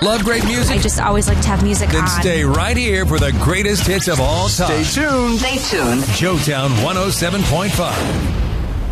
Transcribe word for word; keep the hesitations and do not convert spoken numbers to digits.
Love great music? I just always like to have music Then on. stay right here for the greatest hits of all time. Stay tuned. Stay tuned. Joetown one oh seven point five.